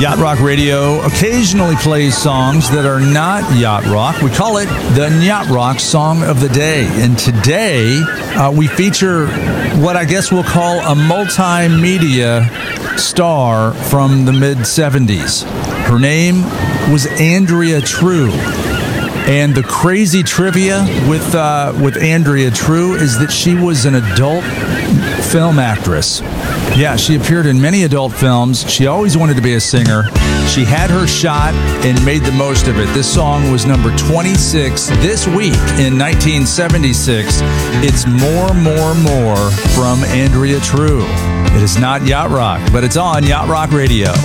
Yacht Rock Radio occasionally plays songs that are not yacht rock. We call it the Yacht Rock Song of the Day. And today, we feature what I guess we'll call a multimedia star from the mid-'70s. Her name was Andrea True. And the crazy trivia with Andrea True is that she was an adult film actress. Yeah, she appeared in many adult films. She always wanted to be a singer. She had her shot and made the most of it. This song was number 26 this week in 1976. It's More, More, More from Andrea True. It is not Yacht Rock, but it's on Yacht Rock Radio.